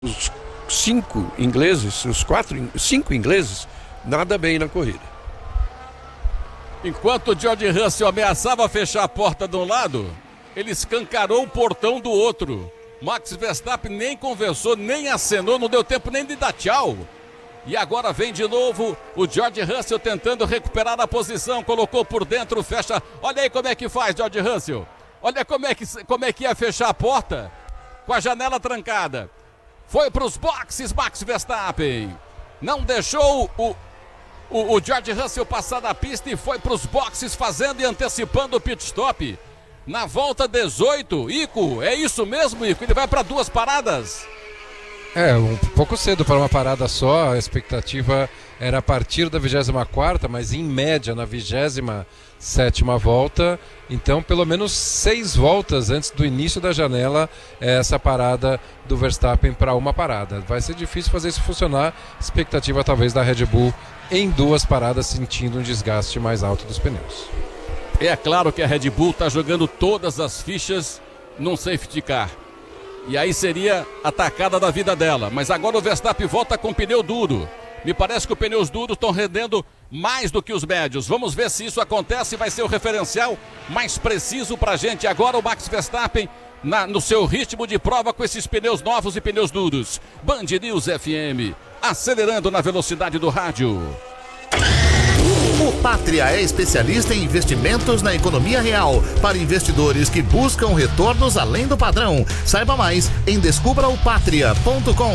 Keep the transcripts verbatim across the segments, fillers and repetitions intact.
os cinco ingleses, os quatro, cinco ingleses, nada bem na corrida. Enquanto George Russell ameaçava fechar a porta de um lado, ele escancarou o portão do outro. Max Verstappen nem conversou, nem acenou, não deu tempo nem de dar tchau. E agora vem de novo o George Russell tentando recuperar a posição, colocou por dentro, fecha. Olha aí como é que faz, George Russell. Olha como é que, como é que ia fechar a porta com a janela trancada. Foi para os boxes Max Verstappen. Não deixou o, o, o George Russell passar da pista e foi para os boxes fazendo e antecipando o pit stop. Na volta dezoito, Ico, é isso mesmo, Ico? Ele vai para duas paradas? É, um pouco cedo para uma parada só. A expectativa era a partir da vigésima quarta, mas em média na vigésima sétima volta. Então, pelo menos seis voltas antes do início da janela, é essa parada do Verstappen para uma parada. Vai ser difícil fazer isso funcionar. Expectativa talvez da Red Bull em duas paradas, sentindo um desgaste mais alto dos pneus. É claro que a Red Bull está jogando todas as fichas num safety car. E aí seria a tacada da vida dela. Mas agora o Verstappen volta com pneu duro. Me parece que os pneus duros estão rendendo mais do que os médios. Vamos ver se isso acontece. Vai ser o referencial mais preciso para a gente. Agora o Max Verstappen na, no seu ritmo de prova com esses pneus novos e pneus duros. Band News F M, acelerando na velocidade do rádio. O Pátria é especialista em investimentos na economia real para investidores que buscam retornos além do padrão. Saiba mais em descubra o pátria ponto com.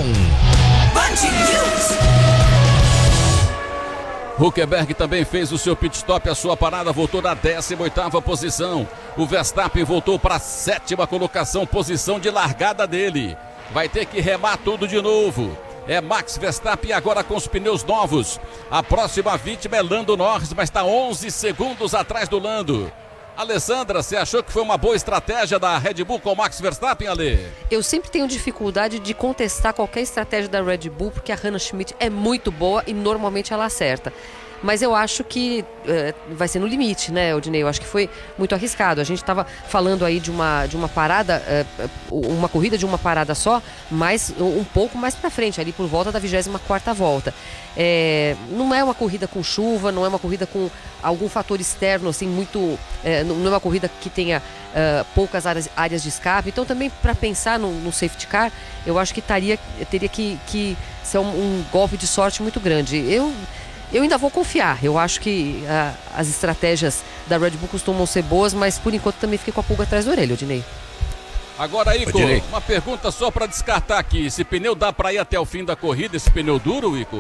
Huckenberg também fez o seu pit stop, a sua parada, voltou na décima oitava posição. O Verstappen voltou para a sétima colocação, posição de largada dele. Vai ter que remar tudo de novo. É Max Verstappen agora com os pneus novos. A próxima vítima é Lando Norris, mas está onze segundos atrás do Lando. Alessandra, você achou que foi uma boa estratégia da Red Bull com o Max Verstappen, Ale? Eu sempre tenho dificuldade de contestar qualquer estratégia da Red Bull, porque a Hannah Schmidt é muito boa e normalmente ela acerta. Mas eu acho que uh, vai ser no limite, né, Odinei? Eu acho que foi muito arriscado. A gente estava falando aí de uma, de uma parada, uh, uma corrida de uma parada só, mas um pouco mais para frente, ali por volta da vigésima quarta volta. É, não é uma corrida com chuva, não é uma corrida com algum fator externo, assim, muito... É, não é uma corrida que tenha uh, poucas áreas, áreas de escape. Então também para pensar no, no safety car, eu acho que taria, teria que, que ser um, um golpe de sorte muito grande. Eu... Eu ainda vou confiar, eu acho que uh, as estratégias da Red Bull costumam ser boas, mas por enquanto também fiquei com a pulga atrás da orelha, Odinei. Agora, Ico, Odinei, uma pergunta só para descartar aqui, esse pneu dá para ir até o fim da corrida, esse pneu duro, Ico?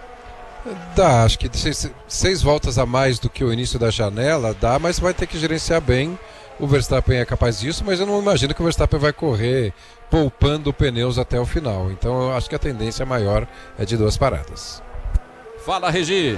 Dá, acho que seis, seis voltas a mais do que o início da janela, dá, mas vai ter que gerenciar bem. O Verstappen é capaz disso, mas eu não imagino que o Verstappen vai correr poupando pneus até o final, então eu acho que a tendência maior é de duas paradas. Fala, Regi.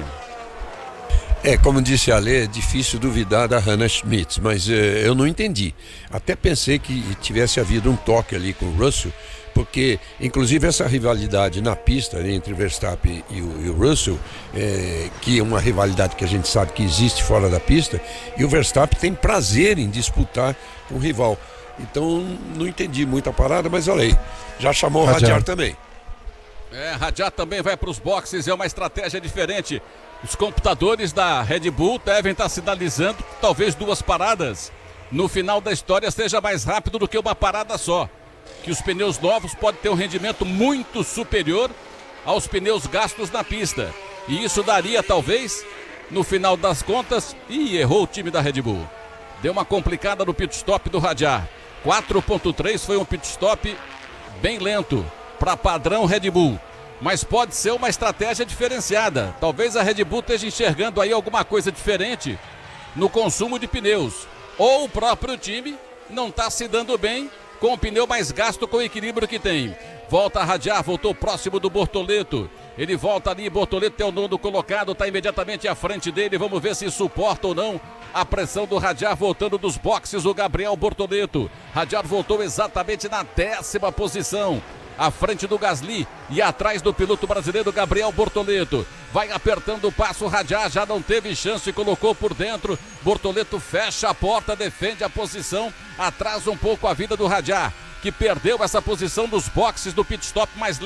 É, como disse a Lê, é difícil duvidar da Hannah Schmidt, mas eh, eu não entendi. Até pensei que tivesse havido um toque ali com o Russell, porque, inclusive, essa rivalidade na pista entre o Verstappen e o, e o Russell, é, que é uma rivalidade que a gente sabe que existe fora da pista, e o Verstappen tem prazer em disputar com o rival. Então, não entendi muito a parada, mas olha aí, já chamou o Radiar também. É, Radiar também vai para os boxes, é uma estratégia diferente. Os computadores da Red Bull devem estar sinalizando que talvez duas paradas no final da história seja mais rápido do que uma parada só. Que os pneus novos podem ter um rendimento muito superior aos pneus gastos na pista. E isso daria talvez, no final das contas, ih, errou o time da Red Bull. Deu uma complicada no pit stop do Radiar. quatro ponto três foi um pit stop bem lento para padrão Red Bull, mas pode ser uma estratégia diferenciada. Talvez a Red Bull esteja enxergando aí alguma coisa diferente no consumo de pneus, ou o próprio time não está se dando bem com o pneu mais gasto com o equilíbrio que tem. Volta a Radiar, voltou próximo do Bortoleto. Ele volta ali, Bortoleto é o nono colocado, está imediatamente à frente dele. Vamos ver se suporta ou não a pressão do Radiar, voltando dos boxes o Gabriel Bortoleto. Radiar voltou exatamente na décima posição, à frente do Gasly e atrás do piloto brasileiro Gabriel Bortoleto. Vai apertando o passo, o Radiar já não teve chance, colocou por dentro. Bortoleto fecha a porta, defende a posição, atrasa um pouco a vida do Radiar, que perdeu essa posição dos boxes do pit stop mais